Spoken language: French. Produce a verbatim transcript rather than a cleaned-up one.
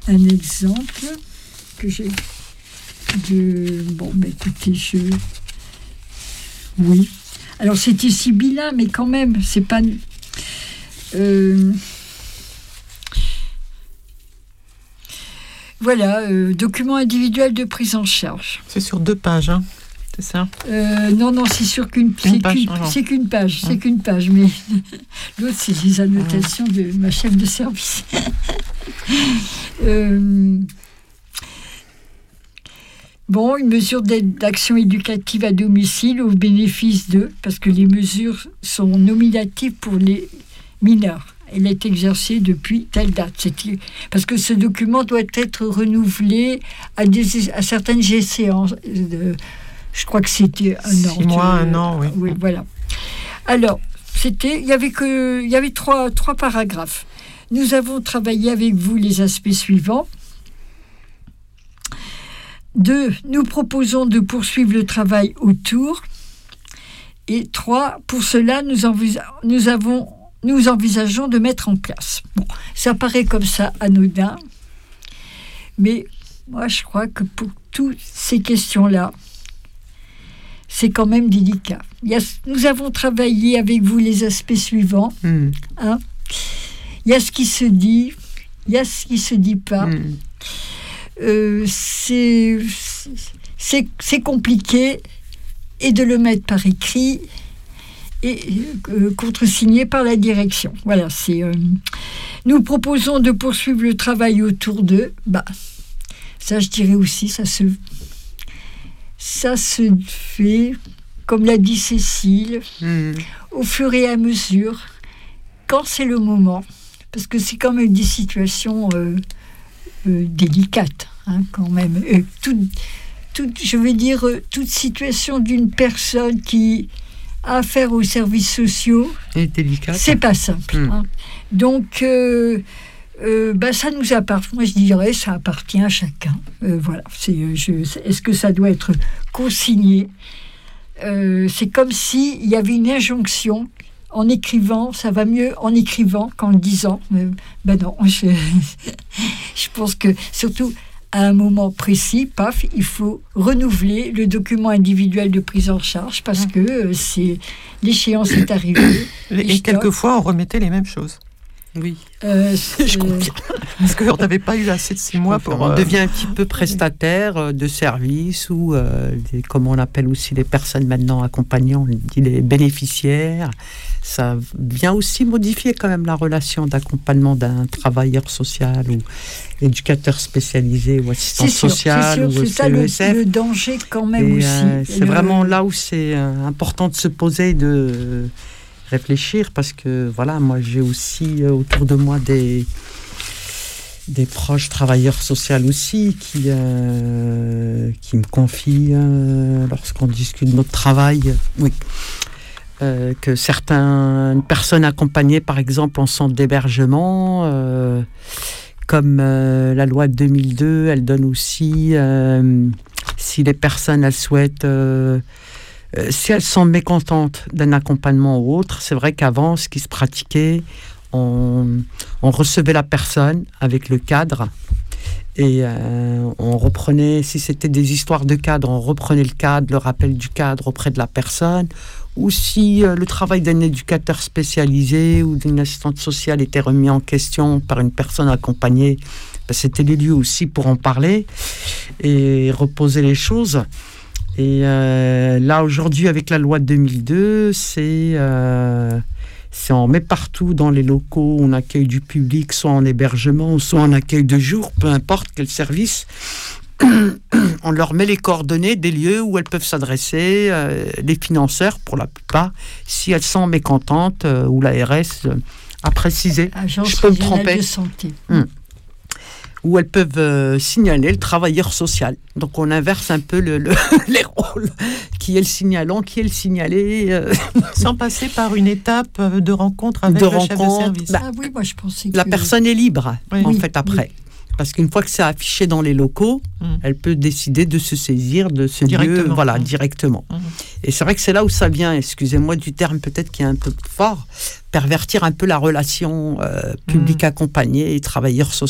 un exemple que j'ai de... Bon, bah, écoutez, je... Oui. Alors, c'était Sibylla, mais quand même, c'est pas... Euh... Voilà, euh, document individuel de prise en charge. C'est sur deux pages, hein, c'est ça euh, Non, non, c'est sur qu'une, c'est page. Qu'une, c'est qu'une page, c'est qu'une page, mais l'autre, c'est les annotations de ma chef de service. euh... Bon, une mesure d'aide d'action éducative à domicile au bénéfice de, parce que les mesures sont nominatives pour les mineurs. Elle est exercée depuis telle date. C'est, parce que ce document doit être renouvelé à, des, à certaines échéances. De, je crois que c'était un an. Six mois, un an, oui. Oui, voilà. Alors, c'était, il y avait que, il y avait trois, trois paragraphes. Nous avons travaillé avec vous les aspects suivants. Deux, nous proposons de poursuivre le travail autour. Et trois, pour cela, nous, envisa- nous avons nous envisageons de mettre en place. Bon, ça paraît comme ça anodin, mais moi je crois que pour toutes ces questions-là, c'est quand même délicat. Il y a, nous avons travaillé avec vous les aspects suivants. Mm. Hein. Il y a ce qui se dit, il y a ce qui ne se dit pas. Mm. Euh, c'est, c'est, c'est compliqué, et de le mettre par écrit, et euh, contresigné par la direction. Voilà, c'est... Euh, nous proposons de poursuivre le travail autour d'eux. Bah, ça, je dirais aussi, ça se... Ça se fait, comme l'a dit Cécile, mmh. au fur et à mesure, quand c'est le moment. Parce que c'est quand même des situations euh, euh, délicates, hein, quand même. Euh, tout, tout, je veux dire, euh, toute situation d'une personne qui... affaire aux services sociaux, et délicate. C'est pas simple. Mmh. Hein. Donc, euh, euh, bah, ça nous appartient. Moi, je dirais, ça appartient à chacun. Euh, voilà. C'est, je, est-ce que ça doit être consigné ? euh, C'est comme s'il y avait une injonction. En écrivant, ça va mieux en écrivant qu'en le disant. Euh, ben non, je, je pense que surtout. À un moment précis, paf, il faut renouveler le document individuel de prise en charge parce que euh, c'est, l'échéance est arrivée. Et, et quelquefois, on remettait les mêmes choses. Oui. Euh, je confirme. Parce qu'on n'avait pas eu assez de six mois pour... On euh... devient un petit peu prestataire de services ou, euh, des, comme on appelle aussi les personnes maintenant accompagnantes, on dit les bénéficiaires. Ça vient aussi modifier quand même la relation d'accompagnement d'un travailleur social ou éducateur spécialisé ou assistant c'est sûr, social c'est sûr, ou c'est ça le, le danger quand même et aussi. Euh, c'est le... vraiment là où c'est euh, important de se poser, de réfléchir parce que voilà, moi j'ai aussi euh, autour de moi des des proches travailleurs sociaux aussi qui euh, qui me confient euh, lorsqu'on discute de notre travail, oui. Euh, que certaines personnes accompagnées, par exemple, en centre d'hébergement, euh, comme euh, la loi de deux mille deux, elle donne aussi, euh, si les personnes, elles souhaitent, euh, euh, si elles sont mécontentes d'un accompagnement ou autre, c'est vrai qu'avant, ce qui se pratiquait, on, on recevait la personne avec le cadre, et euh, on reprenait, si c'était des histoires de cadre, on reprenait le cadre, le rappel du cadre auprès de la personne, ou si euh, le travail d'un éducateur spécialisé ou d'une assistante sociale était remis en question par une personne accompagnée, ben, c'était les lieux aussi pour en parler et reposer les choses. Et euh, là, aujourd'hui, avec la loi de deux mille deux, c'est... Euh, C'est on met partout dans les locaux, on accueille du public, soit en hébergement, soit en accueil de jour, peu importe quel service. On leur met les coordonnées des lieux où elles peuvent s'adresser, euh, les financeurs pour la plupart, si elles sont mécontentes, euh, ou l'A R S euh, a précisé. Agence je peux me tromper. De santé. Hum. Où elles peuvent euh, signaler le travailleur social. Donc on inverse un peu le, le, les rôles. Qui est le signalant, qui est le signalé. Euh... Sans passer par une étape de rencontre avec de le rencontre, chef de service. Bah, ah oui, moi je pensais que... La personne est libre, oui. en oui, fait, après. Oui. Parce qu'une fois que c'est affiché dans les locaux, mmh. elle peut décider de se saisir de ce lieu, voilà, mmh. directement. Mmh. Et c'est vrai que c'est là où ça vient, excusez-moi du terme peut-être qui est un peu fort, pervertir un peu la relation euh, public mmh. accompagné et travailleur social.